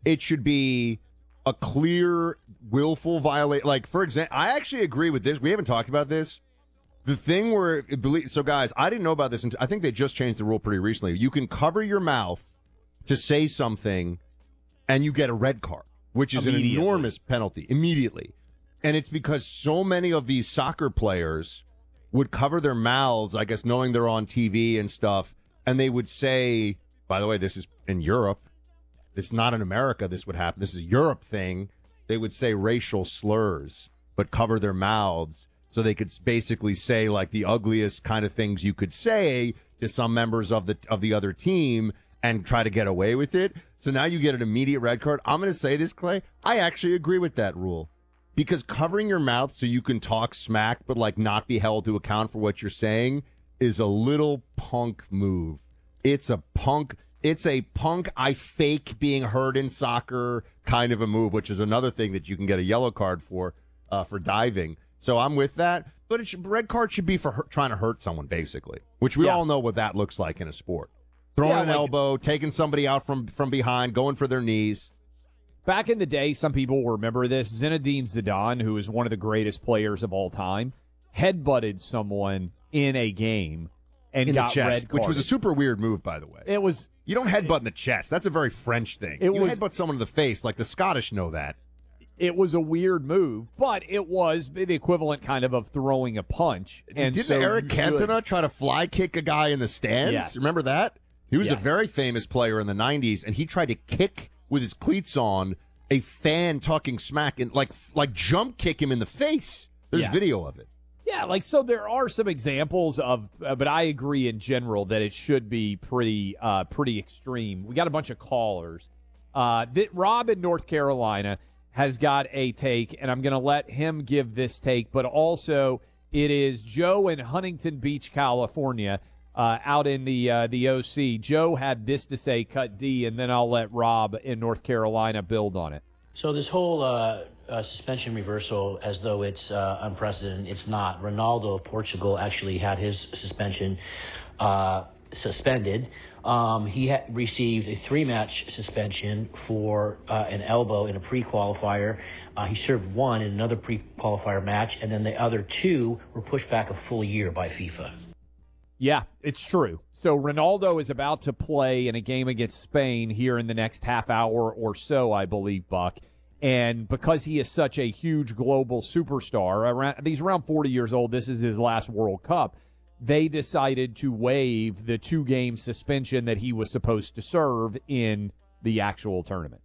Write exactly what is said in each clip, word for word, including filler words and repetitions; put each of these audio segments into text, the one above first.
it should be a clear, willful violation. Like, for example, I actually agree with this. We haven't talked about this. The thing where, it, so guys, I didn't know about this until, I think they just changed the rule pretty recently. You can cover your mouth to say something, and you get a red card, which is an enormous penalty immediately. And it's because so many of these soccer players would cover their mouths, I guess, knowing they're on T V and stuff, and they would say, by the way, this is in Europe. It's not in America this would happen. This is a Europe thing. They would say racial slurs, but cover their mouths so they could basically say, like, the ugliest kind of things you could say to some members of the of the other team and try to get away with it. So now you get an immediate red card. I'm going to say this, Clay. I actually agree with that rule. Because covering your mouth so you can talk smack but, like, not be held to account for what you're saying is a little punk move. It's a punk. It's a punk, I fake being heard in soccer kind of a move, which is another thing that you can get a yellow card for, uh, for diving. So I'm with that. But it should, red card should be for hurt, trying to hurt someone, basically, which we yeah. all know what that looks like in a sport. Throwing yeah, an like, elbow, taking somebody out from, from behind, going for their knees. Back in the day, some people will remember this. Zinedine Zidane, who is one of the greatest players of all time, headbutted someone in a game and in got the chest, red carded. Which was a super weird move, by the way. It was. You don't headbutt in the chest. That's a very French thing. It you was, headbutt someone in the face, like the Scottish know that. It was a weird move, but it was the equivalent kind of of throwing a punch. And Didn't so Eric Cantona try to fly kick a guy in the stands? Yes. Remember that? He was yes. a very famous player in the nineties, and he tried to kick with his cleats on a fan talking smack and like like jump kick him in the face. There's yes. video of it. Yeah, like, so there are some examples of, uh, but I agree in general that it should be pretty uh, pretty extreme. We got a bunch of callers. Uh, that Rob in North Carolina has got a take, and I'm going to let him give this take, but also it is Joe in Huntington Beach, California, uh, out in the uh, the O C. Joe had this to say, cut D, and then I'll let Rob in North Carolina build on it. So this whole uh, uh, suspension reversal, as though it's uh, unprecedented, it's not. Ronaldo of Portugal actually had his suspension uh, suspended. Um, he ha- received a three-match suspension for uh, an elbow in a pre-qualifier. Uh, he served one in another pre-qualifier match, and then the other two were pushed back a full year by FIFA. Yeah, it's true. So Ronaldo is about to play in a game against Spain here in the next half hour or so, I believe, Buck. And because he is such a huge global superstar, around, he's around forty years old, this is his last World Cup, they decided to waive the two-game suspension that he was supposed to serve in the actual tournament.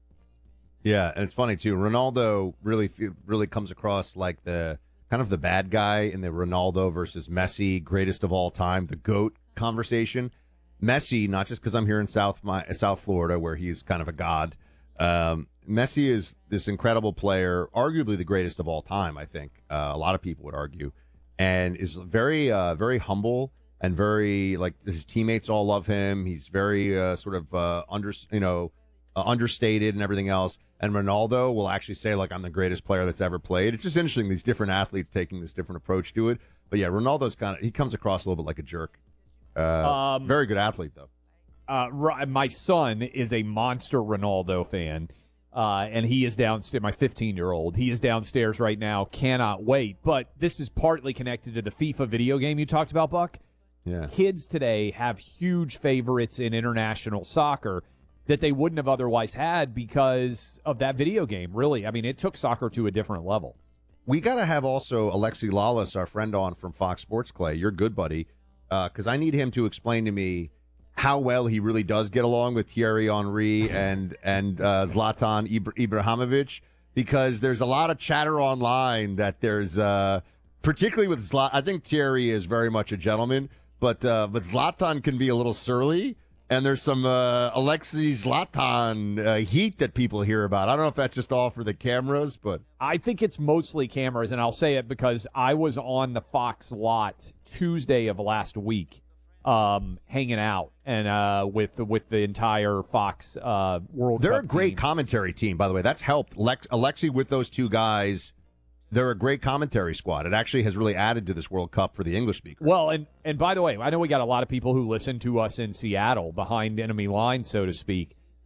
Yeah, and it's funny, too. Ronaldo really really comes across like the kind of the bad guy in the Ronaldo versus Messi, greatest of all time, the GOAT conversation. Messi, not just because I'm here in South my, South Florida where he's kind of a god, um, Messi is this incredible player, arguably the greatest of all time, I think. Uh, a lot of people would argue. And is very, uh, very humble and very, like, his teammates all love him. He's very uh, sort of, uh, under, you know, uh, understated and everything else. And Ronaldo will actually say, like, I'm the greatest player that's ever played. It's just interesting, these different athletes taking this different approach to it. But, yeah, Ronaldo's kind of, he comes across a little bit like a jerk. Uh, um, very good athlete, though. Uh, my son is a monster Ronaldo fan. Uh, and he is downstairs, my fifteen-year-old. He is downstairs right now, cannot wait. But this is partly connected to the FIFA video game you talked about, Buck. Yeah. Kids today have huge favorites in international soccer that they wouldn't have otherwise had because of that video game, really. I mean, it took soccer to a different level. We got to have also Alexi Lawless, our friend on from Fox Sports, Clay. You're good, buddy, because uh, I need him to explain to me how well he really does get along with Thierry Henry and and uh, Zlatan Ibra- Ibrahimovic, because there's a lot of chatter online that there's, uh, particularly with Zlatan, I think Thierry is very much a gentleman, but uh, but Zlatan can be a little surly, and there's some uh, Alexi Zlatan uh, heat that people hear about. I don't know if that's just all for the cameras, but I think it's mostly cameras, and I'll say it because I was on the Fox lot Tuesday of last week. Um, hanging out and uh, with with the entire Fox uh, World They're Cup a great team. commentary team, by the way. That's helped. Lex- Alexi with those two guys, they're a great commentary squad. It actually has really added to this World Cup for the English speakers. Well, and, and by the way, I know we got a lot of people who listen to us in Seattle, behind enemy lines, so to speak.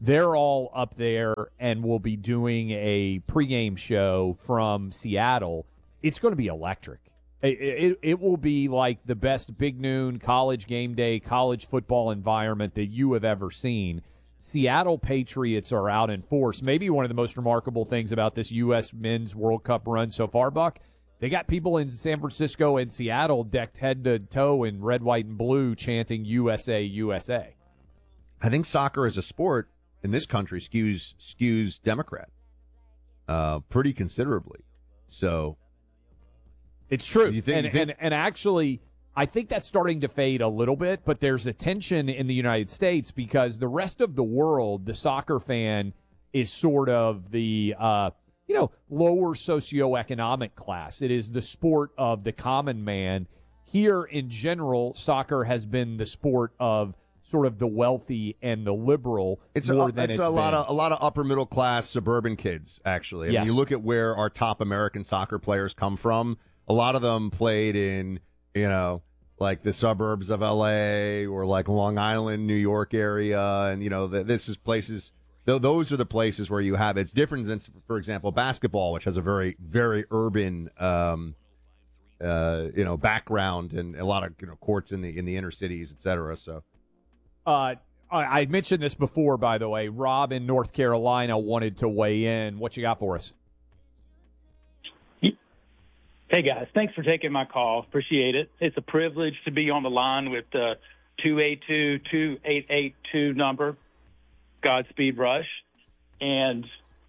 They're all up there and will be doing a pregame show from Seattle. It's going to be electric. It, it, it will be like the best big noon college game day, college football environment that you have ever seen. Seattle Patriots are out in force. Maybe one of the most remarkable things about this U S Men's World Cup run so far, Buck, they got people in San Francisco and Seattle decked head to toe in red, white, and blue chanting U S A, U S A. I think soccer as a sport in this country skews skews Democrat uh, pretty considerably. So it's true. You think, and, you think- and, and actually, I think that's starting to fade a little bit, but there's a tension in the United States because the rest of the world, the soccer fan is sort of the, uh, you know, lower socioeconomic class. It is the sport of the common man. Here in general, soccer has been the sport of sort of the wealthy and the liberal It's more a, than it's it's a been. lot of a lot of upper middle class suburban kids. Actually, I Yes. mean, you look at where our top American soccer players come from. A lot of them played in, you know, like the suburbs of L A or like Long Island, New York area, and you know, the, this is places. th- Those are the places where you have it's different than, for example, basketball, which has a very very urban, um, uh, you know, background and a lot of you know courts in the in the inner cities, et cetera. So. Uh, I I mentioned this before, by the way. Rob in North Carolina wanted to weigh in. What you got for us? Hey, guys. Thanks for taking my call. Appreciate it. It's a privilege to be on the line with the two eight two, two eight eight two number, Godspeed Rush. And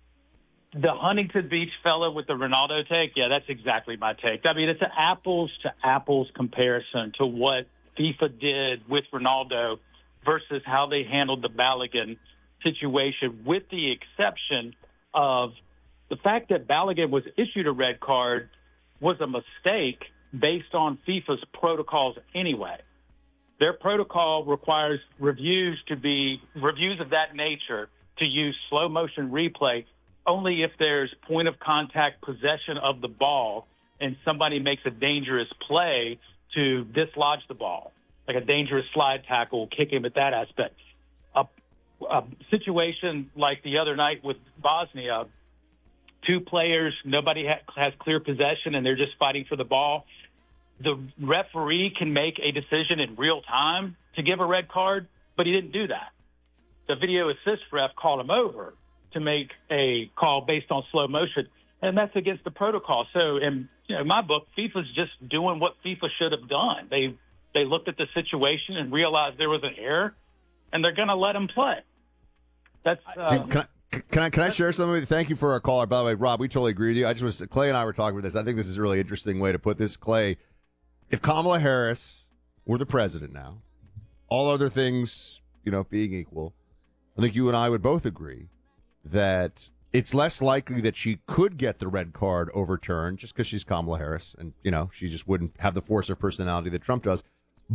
the Huntington Beach fellow with the Ronaldo take, yeah, that's exactly my take. I mean, it's an apples-to-apples comparison to what FIFA did with Ronaldo versus how they handled the Balogun situation, with the exception of the fact that Balogun was issued a red card was a mistake based on FIFA's protocols anyway. Their protocol requires reviews to be reviews of that nature to use slow motion replay only if there's point of contact possession of the ball and somebody makes a dangerous play to dislodge the ball, like a dangerous slide tackle, kick him at that aspect. A, a situation like the other night with Bosnia, two players, nobody ha- has clear possession, and they're just fighting for the ball. The referee can make a decision in real time to give a red card, but he didn't do that. The video assist ref called him over to make a call based on slow motion, and that's against the protocol. So in, you know, in my book, FIFA's just doing what FIFA should have done. They they looked at the situation and realized there was an error, and they're going to let him play. That's uh, See, can, I, can I can I share something with you? Thank you for our caller. By the way, Rob, we totally agree with you. I just was Clay and I were talking about this. I think this is a really interesting way to put this. Clay, if Kamala Harris were the president now, all other things, you know, being equal, I think you and I would both agree that it's less likely that she could get the red card overturned just because she's Kamala Harris and, you know, she just wouldn't have the force of personality that Trump does.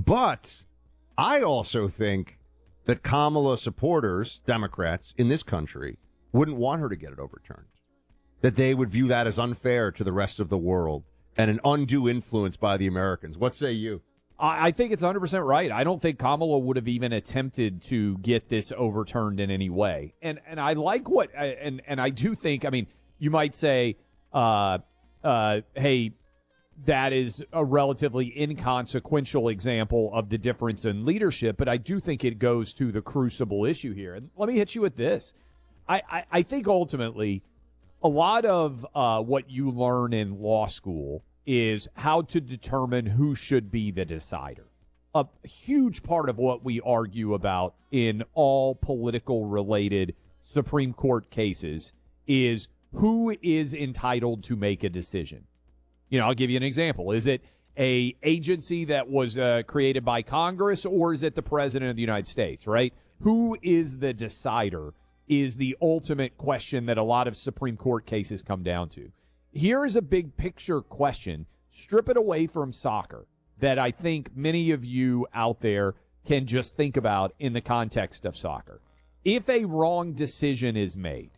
But I also think that Kamala supporters, Democrats in this country, wouldn't want her to get it overturned, that they would view that as unfair to the rest of the world and an undue influence by the Americans. What say you? I I think it's one hundred percent right. I don't think Kamala would have even attempted to get this overturned in any way. And and I like what, and and I do think, I mean, you might say, uh, uh, hey, that is a relatively inconsequential example of the difference in leadership, but I do think it goes to the crucible issue here. And let me hit you with this. I, I, I think ultimately a lot of uh, what you learn in law school is how to determine who should be the decider. A huge part of what we argue about in all political related Supreme Court cases is who is entitled to make a decision. You know, I'll give you an example. Is it a agency that was uh, created by Congress, or is it the President of the United States, right? Who is the decider is the ultimate question that a lot of Supreme Court cases come down to. Here is a big picture question. Strip it away from soccer that I think many of you out there can just think about in the context of soccer. If a wrong decision is made,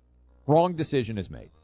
wrong decision is made,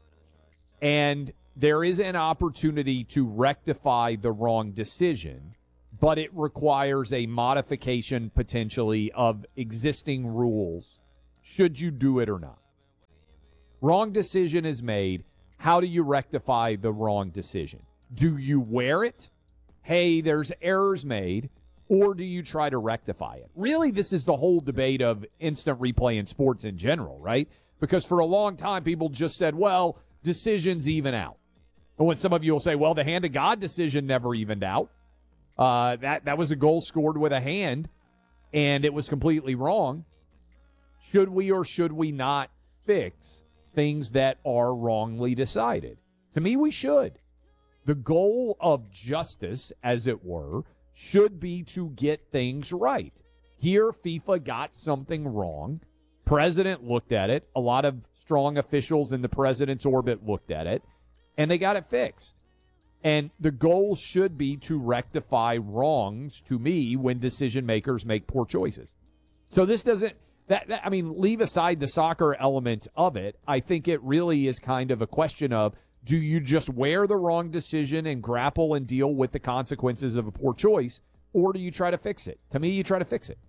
and there is an opportunity to rectify the wrong decision, but it requires a modification potentially of existing rules, Should you do it or not? Wrong decision is made. How do you rectify the wrong decision? Do you wear it? Hey, there's errors made. Or do you try to rectify it? Really, this is the whole debate of instant replay in sports in general, right? Because for a long time, people just said, well, decisions even out. And when some of you will say, well, the hand of God decision never evened out. Uh, that, that was a goal scored with a hand, and it was completely wrong. Should we or should we not fix things that are wrongly decided? To me, we should. The goal of justice, as it were, should be to get things right. Here, FIFA got something wrong. President looked at it. A lot of strong officials in the president's orbit looked at it, and they got it fixed. And the goal should be to rectify wrongs, to me, when decision makers make poor choices. So this doesn't, that, that I mean, leave aside the soccer element of it. I think it really is kind of a question of, do you just wear the wrong decision and grapple and deal with the consequences of a poor choice, or do you try to fix it? To me, you try to fix it.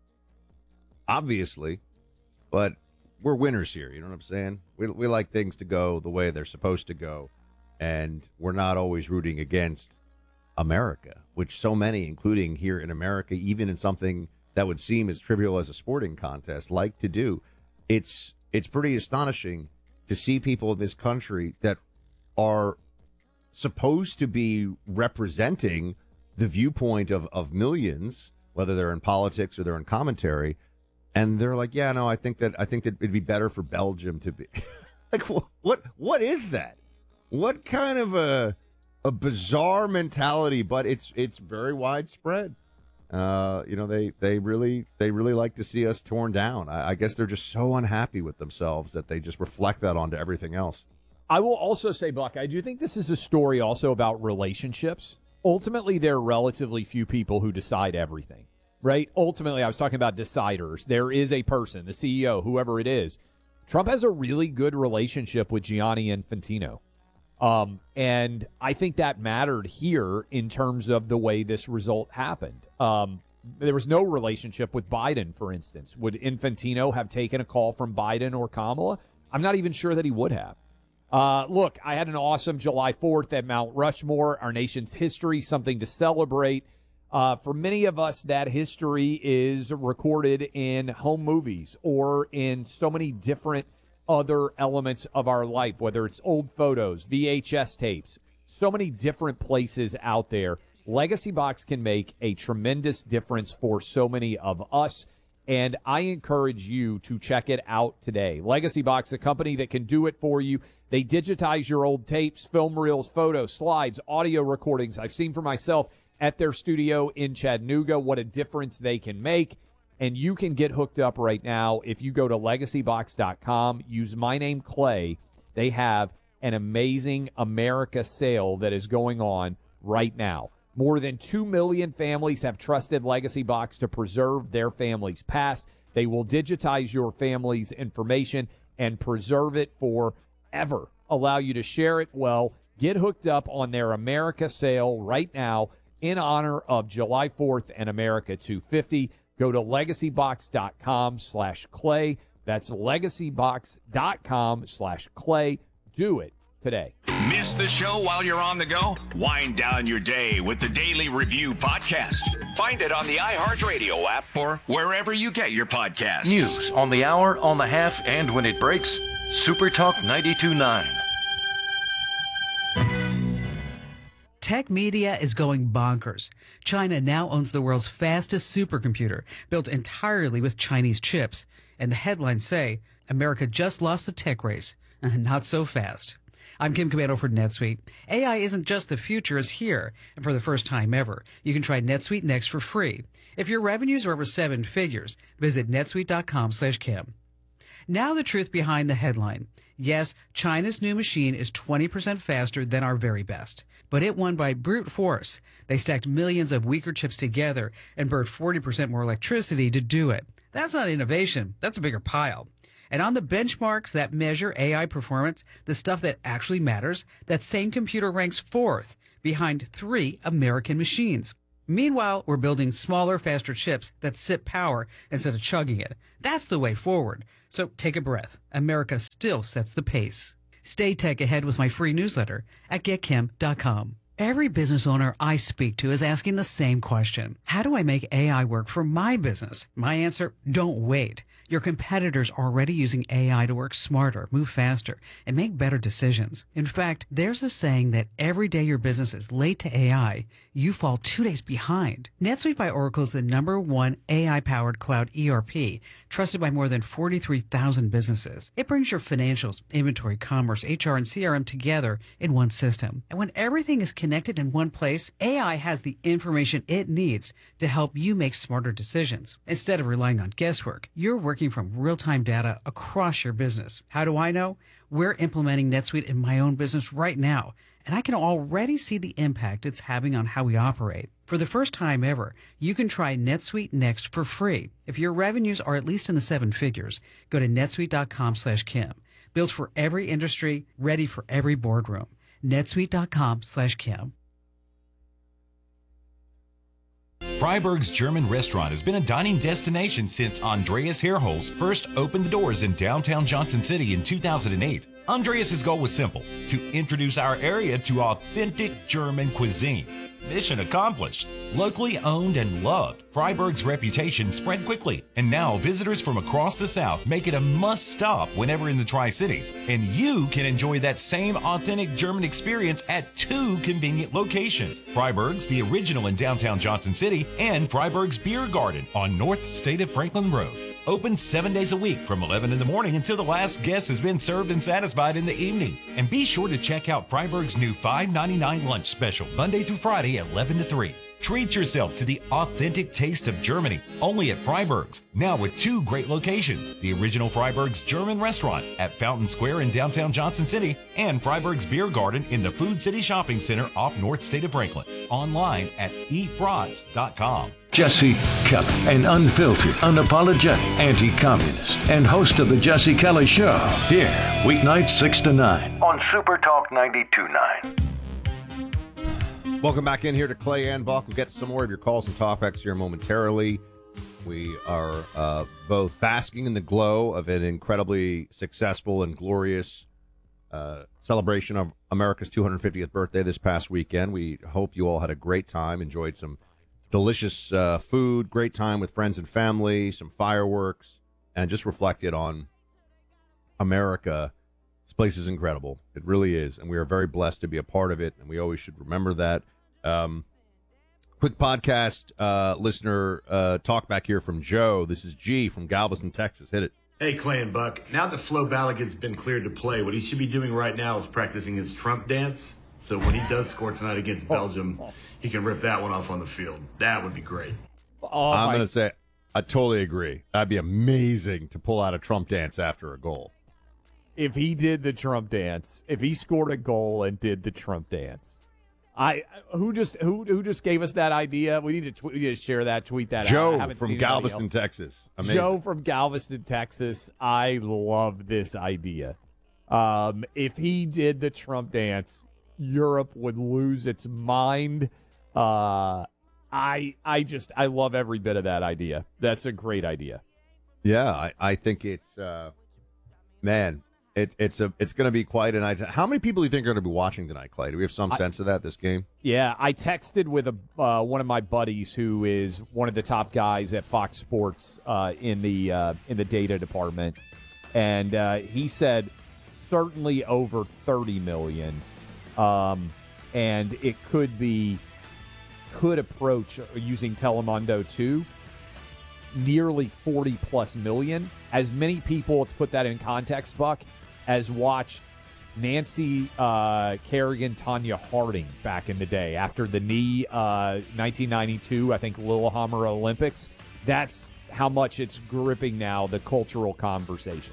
Obviously, but we're winners here. You know what I'm saying? We we like things to go the way they're supposed to go, and we're not always rooting against America, which so many, including here in America, even in something that would seem as trivial as a sporting contest, like to do. It's it's pretty astonishing to see people in this country that are supposed to be representing the viewpoint of, of millions, whether they're in politics or they're in commentary, and they're like, yeah, no, I think that I think that it'd be better for Belgium to be like, what what is that? What kind of a a bizarre mentality? But it's it's very widespread. Uh, you know, they they really they really like to see us torn down. I, I guess they're just so unhappy with themselves that they just reflect that onto everything else. I will also say, Buck, I do think this is a story also about relationships. Ultimately, there are relatively few people who decide everything, right? Ultimately, I was talking about deciders. There is a person, the C E O, whoever it is. Trump has a really good relationship with Gianni Infantino. Um, and I think that mattered here in terms of the way this result happened. Um, there was no relationship with Biden, for instance. Would Infantino have taken a call from Biden or Kamala? I'm not even sure that he would have. Uh, look, I had an awesome July fourth at Mount Rushmore, our nation's history, something to celebrate. Uh, for many of us, that history is recorded in home movies or in so many different other elements of our life, whether it's old photos, V H S tapes, so many different places out there. Legacy Box can make a tremendous difference for so many of us, and I encourage you to check it out today. Legacy Box, a company that can do it for you. They digitize your old tapes, film reels, photos, slides, audio recordings. I've seen for myself at their studio in Chattanooga what a difference they can make. And you can get hooked up right now if you go to legacy box dot com, use my name, Clay. They have an amazing America sale that is going on right now. More than two million families have trusted Legacy Box to preserve their family's past. They will digitize your family's information and preserve it forever. Allow you to share it well. Get hooked up on their America sale right now in honor of July fourth and America two fifty. Go to legacy box dot com slash clay. That's legacy box dot com slash clay. Do it today. Miss the show while you're on the go? Wind down your day with the Daily Review Podcast. Find it on the iHeartRadio app or wherever you get your podcasts. News on the hour, on the half, and when it breaks, Super Talk ninety-two point nine. Tech media is going bonkers. China now owns the world's fastest supercomputer, built entirely with Chinese chips. And the headlines say, America just lost the tech race. Not so fast. I'm Kim Cabano for NetSuite. A I isn't just the future, it's here. And for the first time ever, you can try NetSuite Next for free. If your revenues are over seven figures, visit netsuite dot com slash Kim. Now the truth behind the headline. Yes, China's new machine is twenty percent faster than our very best. But it won by brute force. They stacked millions of weaker chips together and burned forty percent more electricity to do it. That's not innovation. That's a bigger pile. And on the benchmarks that measure A I performance, the stuff that actually matters, that same computer ranks fourth behind three American machines. Meanwhile, we're building smaller, faster chips that sip power instead of chugging it. That's the way forward. So take a breath. America still sets the pace. Stay tech ahead with my free newsletter at get kim dot com. Every business owner I speak to is asking the same question. How do I make A I work for my business? My answer, don't wait. Your competitors are already using A I to work smarter, move faster, and make better decisions. In fact, there's a saying that every day your business is late to A I, you fall two days behind. NetSuite by Oracle is the number one A I-powered cloud E R P, trusted by more than forty-three thousand businesses. It brings your financials, inventory, commerce, H R, and C R M together in one system. And when everything is connected in one place, A I has the information it needs to help you make smarter decisions. Instead of relying on guesswork, you're working from real-time data across your business. How do I know? We're implementing NetSuite in my own business right now, and I can already see the impact it's having on how we operate. For the first time ever, you can try NetSuite Next for free. If your revenues are at least in the seven figures, go to netsuite dot com slash Kim. Built for every industry, ready for every boardroom. netsuite dot com slash Kim. Freiberg's German Restaurant has been a dining destination since Andreas Herholz first opened the doors in downtown Johnson City in two thousand eight. Andreas's goal was simple: to introduce our area to authentic German cuisine. Mission accomplished. Locally owned and loved, Freiberg's reputation spread quickly, and now visitors from across the South make it a must-stop whenever in the Tri-Cities. And you can enjoy that same authentic German experience at two convenient locations: Freiberg's, the original in downtown Johnson City, and Freiberg's Beer Garden on North State of Franklin Road. Open seven days a week from eleven in the morning until the last guest has been served and satisfied in the evening. And be sure to check out Freiberg's new five ninety-nine lunch special, Monday through Friday, eleven to three. Treat yourself to the authentic taste of Germany, only at Freiberg's. Now with two great locations: the original Freiberg's German Restaurant at Fountain Square in downtown Johnson City, and Freiberg's Beer Garden in the Food City Shopping Center off North State of Franklin. Online at eat brats dot com. Jesse Kelly, an unfiltered, unapologetic anti-communist and host of the Jesse Kelly Show. Here, weeknights six to nine on Super Talk ninety-two point nine. Welcome back in here to Clay and Buck. We'll get to some more of your calls and topics here momentarily. We are uh, both basking in the glow of an incredibly successful and glorious uh, celebration of America's two hundred fiftieth birthday this past weekend. We hope you all had a great time, enjoyed some delicious uh, food, great time with friends and family, some fireworks, and just reflected on America. This place is incredible. It really is, and we are very blessed to be a part of it, and we always should remember that. Um, quick podcast uh, listener uh, talk back here from Joe. This is G from Galveston, Texas. Hit it. Hey, Clay and Buck. Now that Flo Ballagut's been cleared to play, what he should be doing right now is practicing his Trump dance. So when he does score tonight against Belgium, he can rip that one off on the field. That would be great. Oh, I'm my- going to say, I totally agree. That'd be amazing to pull out a Trump dance after a goal. If he did the Trump dance, if he scored a goal and did the Trump dance, I who just who who just gave us that idea? We need to tw- we need to share that, tweet that. Joe out. I haven't from seen Galveston, anybody else. Texas. Amazing. Joe from Galveston, Texas. I love this idea. Um, if he did the Trump dance, Europe would lose its mind. Uh, I I just I love every bit of that idea. That's a great idea. Yeah, I, I think it's uh, man, it, it's a it's going to be quite a night. How many people do you think are going to be watching tonight, Clay? Do we have some I, sense of that this game? Yeah, I texted with a uh, one of my buddies who is one of the top guys at Fox Sports uh, in the uh, in the data department, and uh, he said certainly over thirty million, um, and it could be could approach using Telemundo two. Nearly forty plus million. As many people, to put that in context, Buck, as watched Nancy uh, Kerrigan, Tanya Harding back in the day after the knee, uh, nineteen ninety-two, I think Lillehammer Olympics. That's how much it's gripping now the cultural conversation.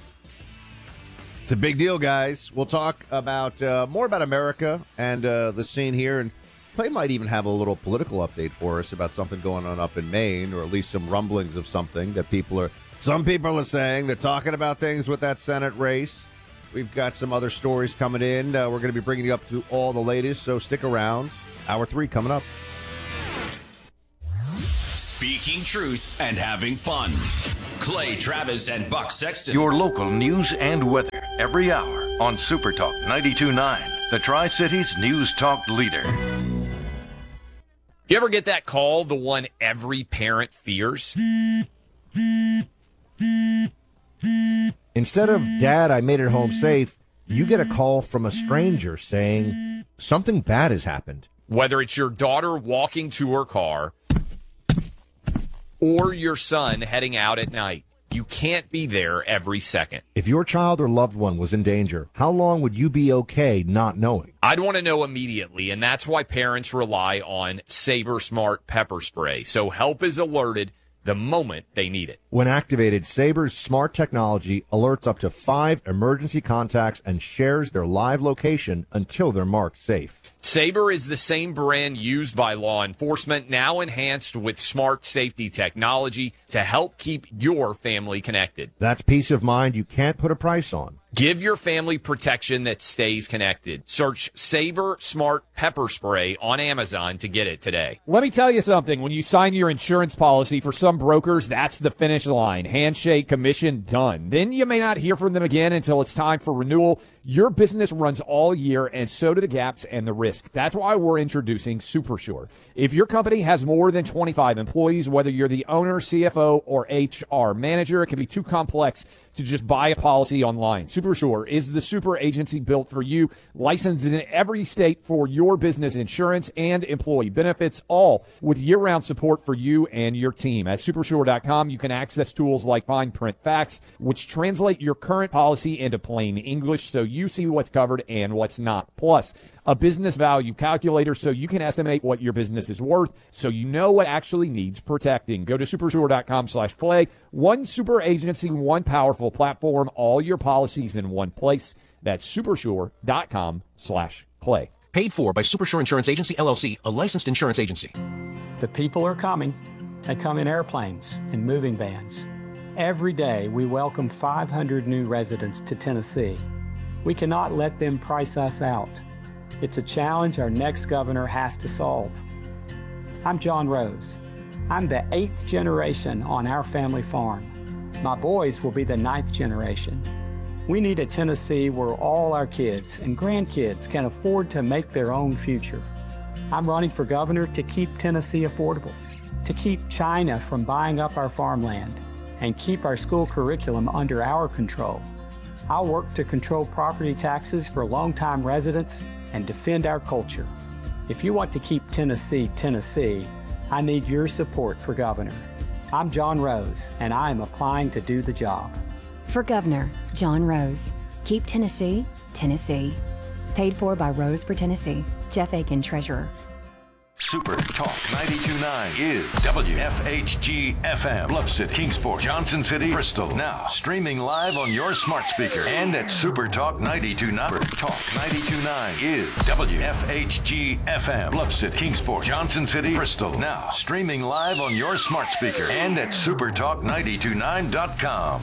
It's a big deal, guys. We'll talk about uh, more about America and uh, the scene here, and Clay might even have a little political update for us about something going on up in Maine, or at least some rumblings of something that people are, some people are saying they're talking about things with that Senate race. We've got some other stories coming in. Uh, we're going to be bringing you up to all the latest, so stick around. Hour three coming up. speaking truth and having fun. Clay Travis and Buck Sexton. Your local news and weather every hour on Super Talk ninety-two point nine, the Tri-Cities News Talk leader. You ever get that call, the one every parent fears? Instead of, Dad, I made it home safe, you get a call from a stranger saying something bad has happened. Whether it's your daughter walking to her car or your son heading out at night, you can't be there every second. If your child or loved one was in danger, how long would you be okay not knowing? I'd want to know immediately, and that's why parents rely on Sabre Smart Pepper Spray, so help is alerted the moment they need it. When activated, Sabre's smart technology alerts up to five emergency contacts and shares their live location until they're marked safe. Sabre is the same brand used by law enforcement, now enhanced with smart safety technology to help keep your family connected. That's peace of mind you can't put a price on. Give your family protection that stays connected. Search Sabre Smart Pepper Spray on Amazon to get it today. Let me tell you something. When you sign your insurance policy, for some brokers, that's the finish line. Handshake, commission, done. Then you may not hear from them again until it's time for renewal. Your business runs all year, and so do the gaps and the risk. That's why we're introducing SuperSure. If your company has more than twenty-five employees, whether you're the owner, C F O, or H R manager, it can be too complex to just buy a policy online. SuperSure is the super agency built for you, licensed in every state for your business insurance and employee benefits, all with year-round support for you and your team. At Supersure dot com, you can access tools like Fine Print Facts, which translate your current policy into plain English so you see what's covered and what's not. Plus, a business value calculator so you can estimate what your business is worth so you know what actually needs protecting. Go to Supersure dot com slash Clay. One super agency, one powerful platform, all your policies in one place. That's Supersure dot com slash Clay. Paid for by Supersure Insurance Agency, L L C, a licensed insurance agency. The people are coming. They come in airplanes and moving vans. Every day, we welcome five hundred new residents to Tennessee. We cannot let them price us out. It's a challenge our next governor has to solve. I'm John Rose. I'm the eighth generation on our family farm. My boys will be the ninth generation. We need a Tennessee where all our kids and grandkids can afford to make their own future. I'm running for governor to keep Tennessee affordable, to keep China from buying up our farmland, and keep our school curriculum under our control. I'll work to control property taxes for longtime residents and defend our culture. If you want to keep Tennessee, Tennessee, I need your support for governor. I'm John Rose, and I am applying to do the job. For governor, John Rose. Keep Tennessee, Tennessee. Paid for by Rose for Tennessee. Jeff Aiken, Treasurer. Super Talk ninety-two point nine is W F H G F M, Bluff City, Kingsport, Johnson City, Bristol. Now streaming live on your smart speaker and at Super Talk ninety-two point nine. Super Talk ninety-two point nine is W F H G F M, Bluff City, Kingsport, Johnson City, Bristol. Now streaming live on your smart speaker and at super talk nine two nine dot com.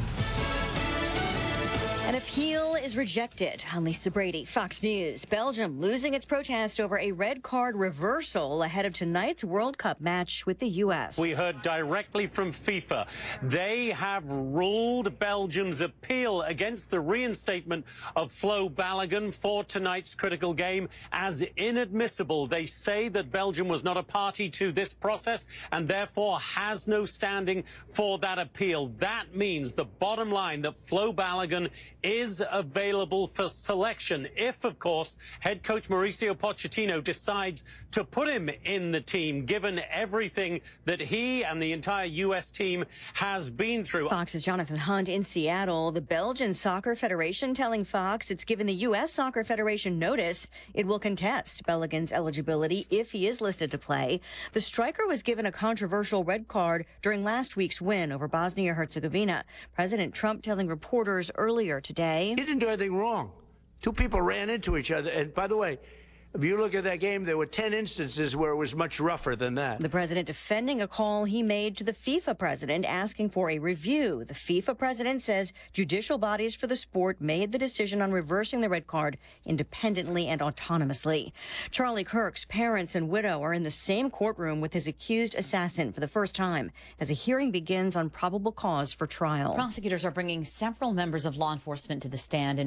An appeal is rejected. I'm Lisa Brady, Fox News. Belgium losing its protest over a red card reversal ahead of tonight's World Cup match with the U S. We heard directly from FIFA. They have ruled Belgium's appeal against the reinstatement of Flo Balogun for tonight's critical game as inadmissible. They say that Belgium was not a party to this process and therefore has no standing for that appeal. That means the bottom line that Flo Balogun is available for selection if, of course, head coach Mauricio Pochettino decides to put him in the team, given everything that he and the entire U S team has been through. Fox's Jonathan Hunt in Seattle. The Belgian Soccer Federation telling Fox it's given the U S Soccer Federation notice it will contest Balogun's eligibility if he is listed to play. The striker was given a controversial red card during last week's win over Bosnia-Herzegovina. President Trump telling reporters earlier today. He didn't do anything wrong. Two people ran into each other. And by the way, If you look at that game, there were ten instances where it was much rougher than that. The president defending a call he made to the FIFA president asking for a review. The FIFA president says judicial bodies for the sport made the decision on reversing the red card independently and autonomously. Charlie Kirk's parents and widow are in the same courtroom with his accused assassin for the first time as a hearing begins on probable cause for trial. Prosecutors are bringing several members of law enforcement to the stand.